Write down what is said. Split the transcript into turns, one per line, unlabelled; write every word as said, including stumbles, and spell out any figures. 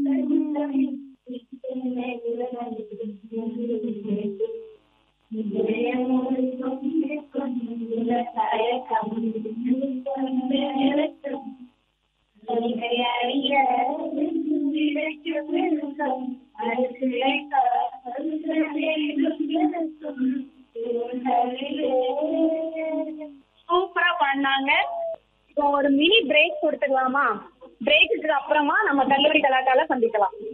சூப்பரா பண்ணாங்க. இப்போ ஒரு மினி பிரேக் கொடுத்துக்கலாமா? பிரேக்குக்கு அப்புறமா நம்ம கல்லூரி கலாட்டால சந்திக்கலாம்.